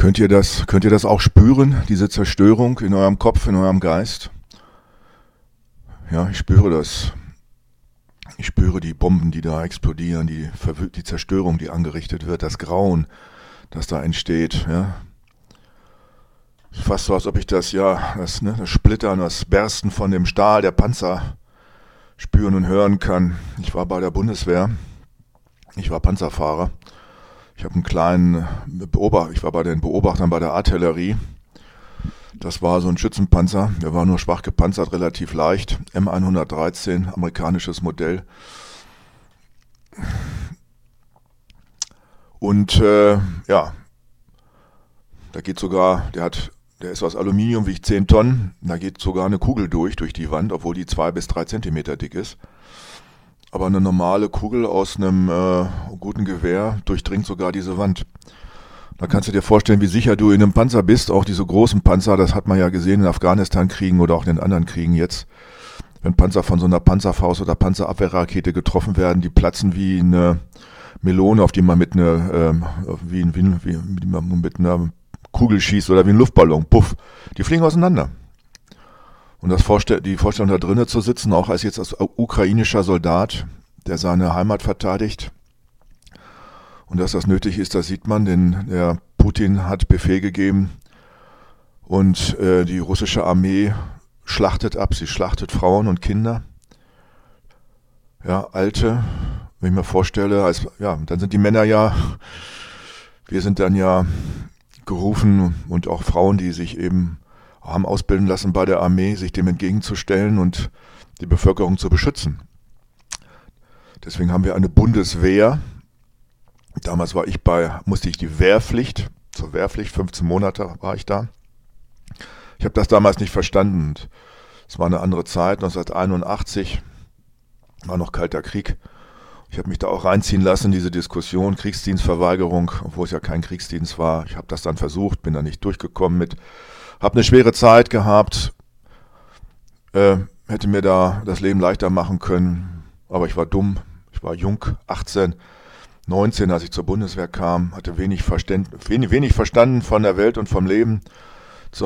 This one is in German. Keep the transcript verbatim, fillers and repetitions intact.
Könnt ihr das, könnt ihr das auch spüren, diese Zerstörung in eurem Kopf, in eurem Geist? Ja, ich spüre das. Ich spüre die Bomben, die da explodieren, die, Verwü- die Zerstörung, die angerichtet wird, das Grauen, das da entsteht. Ja. Fast so, als ob ich das, ja, das, ne, das Splittern, das Bersten von dem Stahl, der Panzer spüren und hören kann. Ich war bei der Bundeswehr, ich war Panzerfahrer. Ich habe einen kleinen Beobachter, ich war bei den Beobachtern bei der Artillerie. Das war so ein Schützenpanzer, der war nur schwach gepanzert, relativ leicht. M hundertdreizehn, amerikanisches Modell. Und äh, ja, da geht sogar, der hat, der ist aus Aluminium, wiegt zehn Tonnen. Da geht sogar eine Kugel durch, durch die Wand, obwohl die zwei bis drei Zentimeter dick ist. Aber eine normale Kugel aus einem äh, guten Gewehr durchdringt sogar diese Wand. Da kannst du dir vorstellen, wie sicher du in einem Panzer bist. Auch diese großen Panzer, das hat man ja gesehen in Afghanistan-Kriegen oder auch in den anderen Kriegen jetzt. Wenn Panzer von so einer Panzerfaust oder Panzerabwehrrakete getroffen werden, die platzen wie eine Melone, auf die man mit einer, ähm, wie, wie, wie, wie man mit einer Kugel schießt oder wie ein Luftballon. Puff, die fliegen auseinander. Und das Vorstell- die Vorstellung da drinnen zu sitzen, auch als jetzt als ukrainischer Soldat, der seine Heimat verteidigt. Und dass das nötig ist, das sieht man, denn der Putin hat Befehl gegeben und äh, die russische Armee schlachtet ab. Sie schlachtet Frauen und Kinder, ja, Alte. Wenn ich mir vorstelle, als, ja, dann sind die Männer ja, wir sind dann ja gerufen und auch Frauen, die sich eben haben ausbilden lassen bei der Armee, sich dem entgegenzustellen und die Bevölkerung zu beschützen. Deswegen haben wir eine Bundeswehr. Damals war ich bei, musste ich die Wehrpflicht, zur Wehrpflicht, fünfzehn Monate war ich da. Ich habe das damals nicht verstanden. Es war eine andere Zeit, neunzehnhunderteinundachtzig, war noch Kalter Krieg. Ich habe mich da auch reinziehen lassen in diese Diskussion, Kriegsdienstverweigerung, obwohl es ja kein Kriegsdienst war. Ich habe das dann versucht, bin da nicht durchgekommen mit. Habe eine schwere Zeit gehabt, äh, hätte mir da das Leben leichter machen können, aber ich war dumm, ich war jung, achtzehn, neunzehn, als ich zur Bundeswehr kam, hatte wenig, Verständ, wenig, wenig verstanden von der Welt und vom Leben